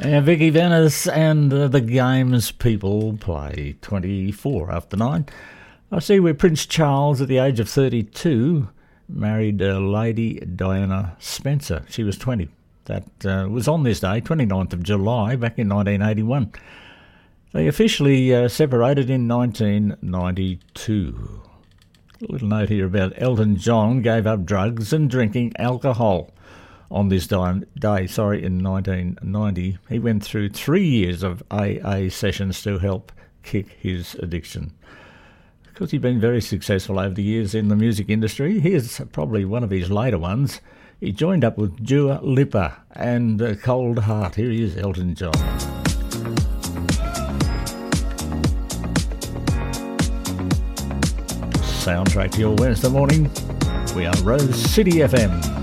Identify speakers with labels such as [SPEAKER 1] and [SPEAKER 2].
[SPEAKER 1] Vicky Venice and the games people play. 24 after 9. I see where Prince Charles, at the age of 32, married Lady Diana Spencer. She was 20. That was on this day, 29th of July, back in 1981. They officially separated in 1992. A little note here about Elton John gave up drugs and drinking alcohol on this day, in 1990. He went through 3 years of AA sessions to help kick his addiction. Because he's been very successful over the years in the music industry. Here's probably one of his later ones. He joined up with Dua Lipa and Cold Heart. Here he is, Elton John. Soundtrack to your Wednesday morning. We are Rose City FM.